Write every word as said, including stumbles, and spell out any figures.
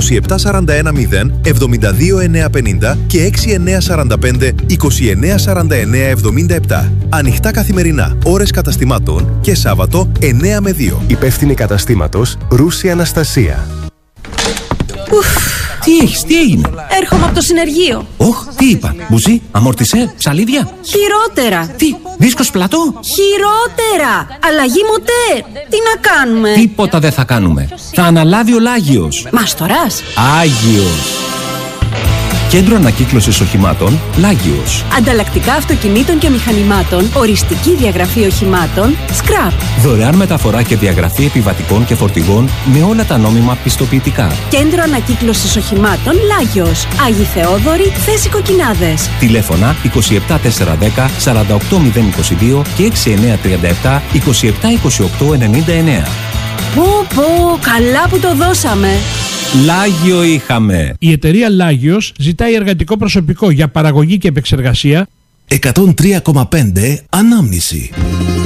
είκοσι επτά σαράντα ένα μηδέν εβδομήντα δύο εννιακόσια πενήντα και έξι εννιακόσια σαράντα πέντε είκοσι εννέα σαράντα εννέα εβδομήντα επτά. Ανοιχτά καθημερινά, ώρες καταστημάτων και Σάββατο εννέα με δύο. Υπεύθυνη καταστήματος Ρούση Αναστασία. Ουφ. Τι έχεις, τι έγινε? Έρχομαι από το συνεργείο. Όχ, τι είπα, μπουζί, αμορτισέ, ψαλίδια? Χειρότερα. Τι, δίσκος πλατό? Χειρότερα. Αλλαγή μοτέρ. Τι να κάνουμε? Τίποτα δεν θα κάνουμε. Θα αναλάβει ο Λάγιος. Μάστορας. Άγιος. Κέντρο Ανακύκλωσης Οχημάτων Λάγιος. Ανταλλακτικά αυτοκινήτων και μηχανημάτων. Οριστική διαγραφή οχημάτων. Scrap. Δωρεάν μεταφορά και διαγραφή επιβατικών και φορτηγών με όλα τα νόμιμα πιστοποιητικά. Κέντρο Ανακύκλωσης Οχημάτων Λάγιος. Άγιοι Θεόδωροι, θέση Κοκκινάδες. Τηλέφωνα είκοσι επτά τετρακόσια δέκα σαράντα οκτώ μηδέν είκοσι δύο και έξι εννιακόσια τριάντα επτά είκοσι επτά είκοσι οκτώ ενενήντα εννέα. Πω πω, καλά που το δώσαμε. Λάγιο είχαμε. Η εταιρεία Λάγιος ζητάει εργατικό προσωπικό για παραγωγή και επεξεργασία. εκατόν τρία κόμμα πέντε Ανάμνηση.